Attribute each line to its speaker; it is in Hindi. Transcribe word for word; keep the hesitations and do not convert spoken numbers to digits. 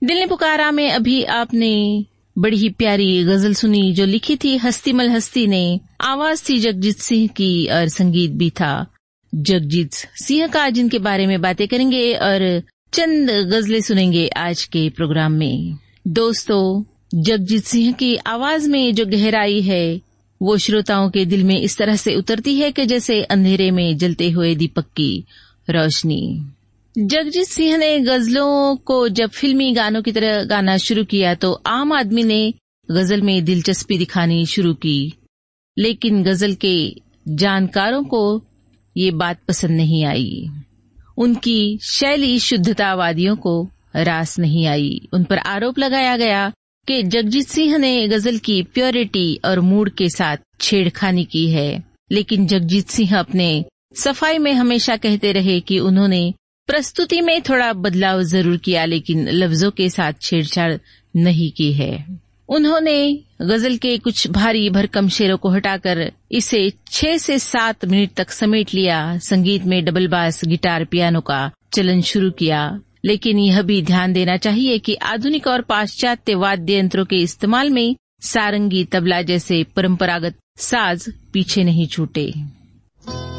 Speaker 1: दिल ने पुकारा में अभी आपने बड़ी ही प्यारी गजल सुनी जो लिखी थी हस्तीमल हस्ती ने। आवाज थी जगजीत सिंह की और संगीत भी था जगजीत सिंह का, जिनके बारे में बातें करेंगे और चंद गजलें सुनेंगे आज के प्रोग्राम में। दोस्तों, जगजीत सिंह की आवाज में जो गहराई है वो श्रोताओं के दिल में इस तरह से उतरती है कि जैसे अंधेरे में जलते हुए दीपक की रोशनी। जगजीत सिंह ने गजलों को जब फिल्मी गानों की तरह गाना शुरू किया तो आम आदमी ने गजल में दिलचस्पी दिखानी शुरू की, लेकिन गजल के जानकारों को ये बात पसंद नहीं आई। उनकी शैली शुद्धतावादियों को रास नहीं आई। उन पर आरोप लगाया गया कि जगजीत सिंह ने गजल की प्योरिटी और मूड के साथ छेड़खानी की है, लेकिन जगजीत सिंह अपने सफाई में हमेशा कहते रहे कि उन्होंने प्रस्तुति में थोड़ा बदलाव जरूर किया, लेकिन लफ्जों के साथ छेड़छाड़ नहीं की है। उन्होंने गजल के कुछ भारी भरकम शेरों को हटाकर इसे छह से सात मिनट तक समेट लिया। संगीत में डबल बास, गिटार, पियानो का चलन शुरू किया, लेकिन यह भी ध्यान देना चाहिए कि आधुनिक और पाश्चात्य वाद्य यंत्रों के इस्तेमाल में सारंगी, तबला जैसे परंपरागत साज पीछे नहीं छूटे।